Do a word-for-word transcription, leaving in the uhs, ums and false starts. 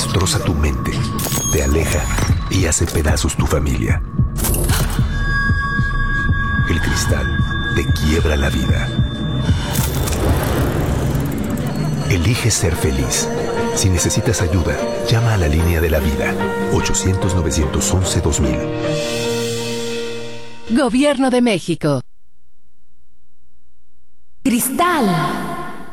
destroza tu mente, te aleja y hace pedazos tu familia. El cristal te quiebra la vida. Elige ser feliz. Si necesitas ayuda, llama a la línea de la vida. ochocientos, novecientos once, dos mil. Gobierno de México. Cristal.